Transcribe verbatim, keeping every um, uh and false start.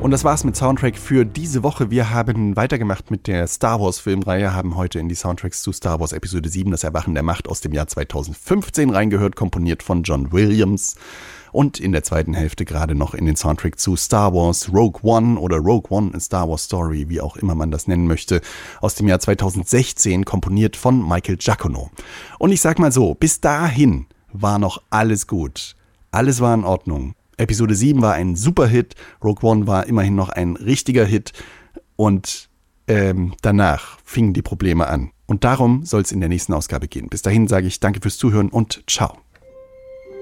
Und das war's mit Soundtrack für diese Woche. Wir haben weitergemacht mit der Star Wars Filmreihe, haben heute in die Soundtracks zu Star Wars Episode sieben, das Erwachen der Macht aus dem Jahr zweitausendfünfzehn reingehört, komponiert von John Williams. Und in der zweiten Hälfte gerade noch in den Soundtrack zu Star Wars Rogue One oder Rogue One, a Star Wars Story, wie auch immer man das nennen möchte, aus dem Jahr zweitausendsechzehn, komponiert von Michael Giacchino. Und ich sag mal so, bis dahin war noch alles gut. Alles war in Ordnung. Episode sieben war ein Superhit, Rogue One war immerhin noch ein richtiger Hit und ähm, danach fingen die Probleme an. Und darum soll es in der nächsten Ausgabe gehen. Bis dahin sage ich danke fürs Zuhören und ciao.